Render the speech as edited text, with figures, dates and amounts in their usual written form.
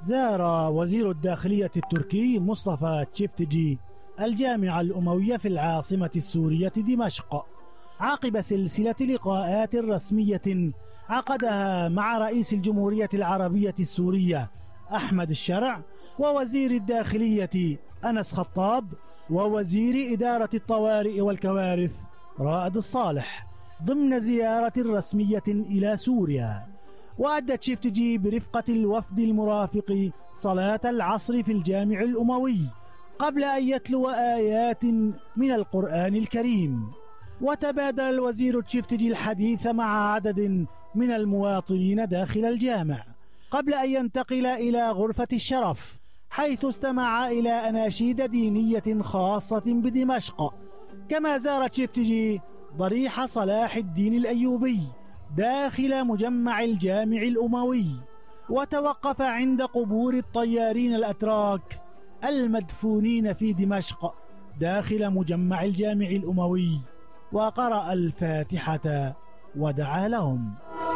زار وزير الداخلية التركي مصطفى تشيفتجي الجامعة الأموية في العاصمة السورية دمشق عقب سلسلة لقاءات رسمية عقدها مع رئيس الجمهورية العربية السورية أحمد الشرع ووزير الداخلية أنس خطاب ووزير إدارة الطوارئ والكوارث رائد الصالح ضمن زيارة رسمية إلى سوريا. وأدى تشيفتجي برفقة الوفد المرافق صلاة العصر في الجامع الأموي قبل أن يتلو آيات من القرآن الكريم. وتبادل الوزير تشيفتجي الحديث مع عدد من المواطنين داخل الجامع قبل أن ينتقل إلى غرفة الشرف، حيث استمع إلى أناشيد دينية خاصة بدمشق. كما زار تشيفتجي ضريح صلاح الدين الأيوبي داخل مجمع الجامع الأموي، وتوقف عند قبور الطيارين الأتراك المدفونين في دمشق داخل مجمع الجامع الأموي، وقرأ الفاتحة ودعا لهم.